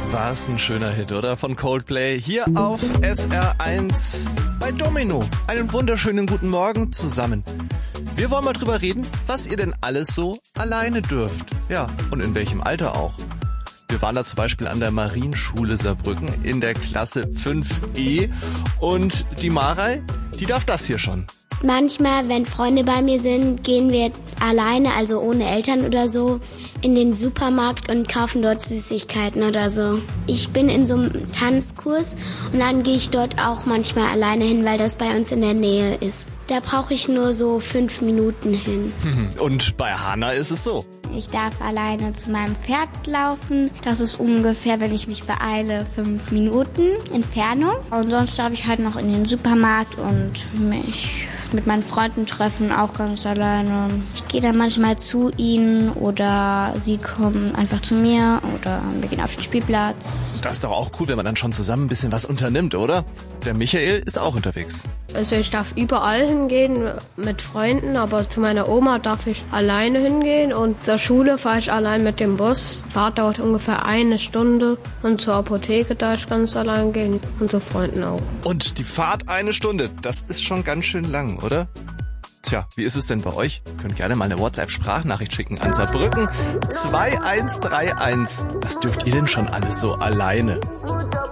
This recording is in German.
Was ein schöner Hit, oder? Von Coldplay. Hier auf SR1 bei Domino. Einen wunderschönen guten Morgen zusammen. Wir wollen mal drüber reden, was ihr denn alles so alleine dürft. Ja, und in welchem Alter auch. Wir waren da zum Beispiel an der Marienschule Saarbrücken in der Klasse 5E. Und die Marei, die darf das hier schon. Manchmal, wenn Freunde bei mir sind, gehen wir alleine, also ohne Eltern oder so, in den Supermarkt und kaufen dort Süßigkeiten oder so. Ich bin in so einem Tanzkurs und dann gehe ich dort auch manchmal alleine hin, weil das bei uns in der Nähe ist. Da brauche ich nur so 5 Minuten hin. Und bei Hanna ist es so. Ich darf alleine zu meinem Pferd laufen. Das ist ungefähr, wenn ich mich beeile, 5 Minuten Entfernung. Und sonst darf ich halt noch in den Supermarkt und mich mit meinen Freunden treffen, auch ganz alleine. Ich gehe dann manchmal zu ihnen oder sie kommen einfach zu mir oder wir gehen auf den Spielplatz. Das ist doch auch cool, wenn man dann schon zusammen ein bisschen was unternimmt, oder? Der Michael ist auch unterwegs. Also ich darf überall hingehen mit Freunden, aber zu meiner Oma darf ich alleine hingehen und zur Schule fahre ich allein mit dem Bus. Fahrt dauert ungefähr 1 Stunde und zur Apotheke darf ich ganz allein gehen und zu Freunden auch. Und die Fahrt 1 Stunde, das ist schon ganz schön lang, oder? Tja, wie ist es denn bei euch? Könnt gerne mal eine WhatsApp-Sprachnachricht schicken an Saarbrücken 2131. Was dürft ihr denn schon alles so alleine?